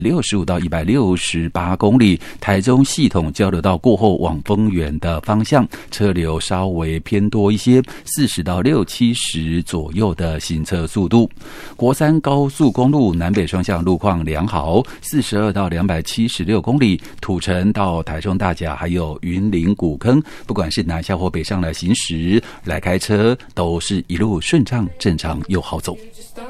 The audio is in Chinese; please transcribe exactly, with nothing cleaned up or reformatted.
六十五到一百六十八公里，台中系统交流道过后往丰原的方向，车流稍微偏多一些，四十到六七十左右的行车速度。国三高速公路南北双向路况良好，四十二到两百七十六公里，土城到台中大甲还有云林古坑，不管是南下或北上来行驶来开车，都是一路顺畅正常又好走。